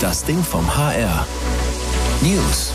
Das Ding vom HR. News.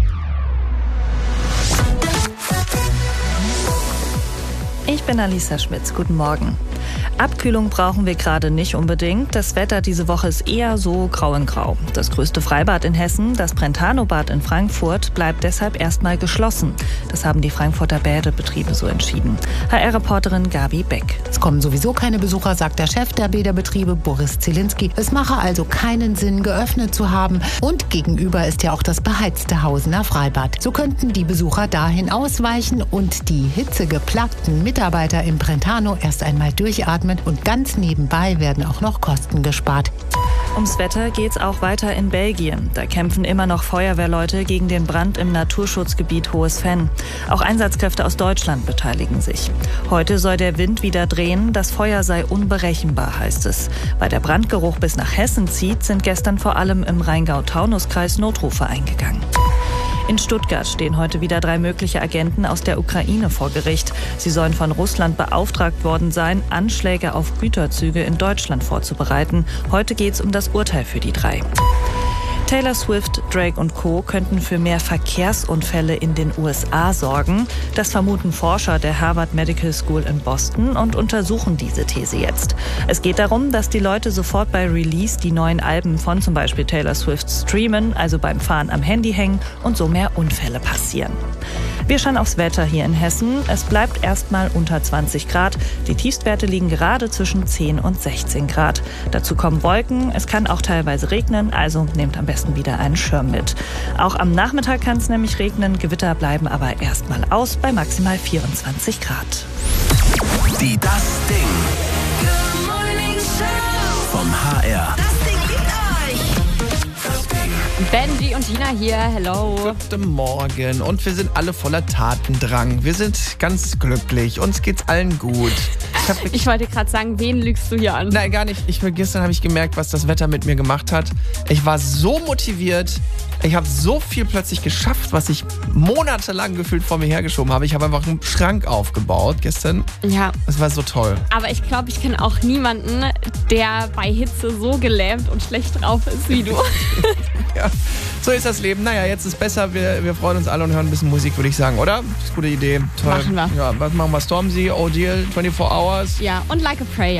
Ich bin Alisa Schmitz. Guten Morgen. Abkühlung brauchen wir gerade nicht unbedingt. Das Wetter diese Woche ist eher so grau in grau. Das größte Freibad in Hessen, das Brentano-Bad in Frankfurt, bleibt deshalb erstmal geschlossen. Das haben die Frankfurter Bäderbetriebe so entschieden. HR-Reporterin Gabi Beck. Es kommen sowieso keine Besucher, sagt der Chef der Bäderbetriebe, Boris Zielinski. Es mache also keinen Sinn, geöffnet zu haben. Und gegenüber ist ja auch das beheizte Hausener Freibad. So könnten die Besucher dahin ausweichen und die hitzegeplagten Mitarbeiter im Brentano erst einmal durchatmen. Und ganz nebenbei werden auch noch Kosten gespart. Ums Wetter geht's auch weiter in Belgien. Da kämpfen immer noch Feuerwehrleute gegen den Brand im Naturschutzgebiet Hohes Venn. Auch Einsatzkräfte aus Deutschland beteiligen sich. Heute soll der Wind wieder drehen, das Feuer sei unberechenbar, heißt es. Weil der Brandgeruch bis nach Hessen zieht, sind gestern vor allem im Rheingau-Taunus-Kreis Notrufe eingegangen. In Stuttgart stehen heute wieder 3 mögliche Agenten aus der Ukraine vor Gericht. Sie sollen von Russland beauftragt worden sein, Anschläge auf Güterzüge in Deutschland vorzubereiten. Heute geht's um das Urteil für die 3. Taylor Swift, Drake und Co. könnten für mehr Verkehrsunfälle in den USA sorgen. Das vermuten Forscher der Harvard Medical School in Boston und untersuchen diese These jetzt. Es geht darum, dass die Leute sofort bei Release die neuen Alben von zum Beispiel Taylor Swift streamen, also beim Fahren am Handy hängen und so mehr Unfälle passieren. Wir schauen aufs Wetter hier in Hessen. Es bleibt erstmal unter 20 Grad. Die Tiefstwerte liegen gerade zwischen 10 und 16 Grad. Dazu kommen Wolken. Es kann auch teilweise regnen, also nehmt am besten wieder einen Schirm mit. Auch am Nachmittag kann es nämlich regnen. Gewitter bleiben aber erstmal aus bei maximal 24 Grad. Die Das Ding vom HR. Benji und Tina hier, hello. Guten Morgen und wir sind alle voller Tatendrang. Wir sind ganz glücklich, uns geht's allen gut. Ich wollte gerade sagen, wen lügst du hier an? Nein, gar nicht. Gestern habe ich gemerkt, was das Wetter mit mir gemacht hat. Ich war so motiviert. Ich habe so viel plötzlich geschafft, was ich monatelang gefühlt vor mir hergeschoben habe. Ich habe einfach einen Schrank aufgebaut gestern. Ja. Das war so toll. Aber ich glaube, ich kenne auch niemanden, der bei Hitze so gelähmt und schlecht drauf ist wie du. Ja, so ist das Leben. Naja, jetzt ist besser. Wir freuen uns alle und hören ein bisschen Musik, würde ich sagen, oder? Das ist eine gute Idee. Toll. Machen wir. Ja, was machen wir? Stormzy, O'Deal, 24 Hours. Ja, und Like a Prayer.